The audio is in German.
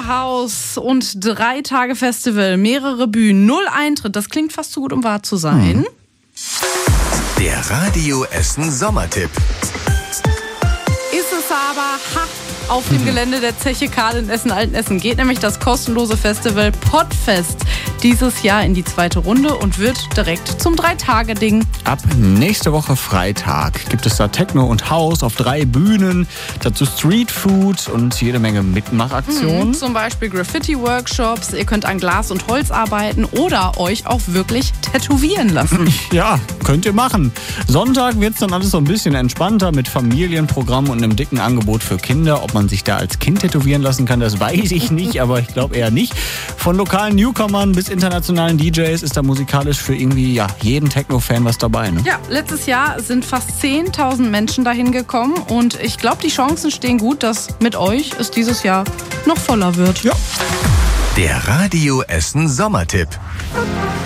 House und 3 Tage Festival, mehrere Bühnen, 0 Eintritt. Das klingt fast zu gut, um wahr zu sein. Der Radio Essen Sommertipp. Ist es aber hart. Auf dem Gelände der Zeche Karl in Essen-Altenessen geht nämlich das kostenlose Festival Podfest dieses Jahr in die 2. Runde und wird direkt zum 3-Tage-Ding. Ab nächste Woche Freitag gibt es da Techno und House auf 3 Bühnen, dazu Streetfood und jede Menge Mitmachaktionen. Zum Beispiel Graffiti-Workshops, ihr könnt an Glas und Holz arbeiten oder euch auch wirklich tätowieren lassen. Ja, könnt ihr machen. Sonntag wird es dann alles so ein bisschen entspannter mit Familienprogramm und einem dicken Angebot für Kinder. Ob man sich da als Kind tätowieren lassen kann, das weiß ich nicht, aber ich glaube eher nicht. Von lokalen Newcomern bis internationalen DJs ist da musikalisch für irgendwie jeden Techno-Fan was dabei. Ne? Ja, letztes Jahr sind fast 10.000 Menschen dahin gekommen und ich glaube, die Chancen stehen gut, dass mit euch es dieses Jahr noch voller wird. Ja. Der Radio Essen Sommertipp.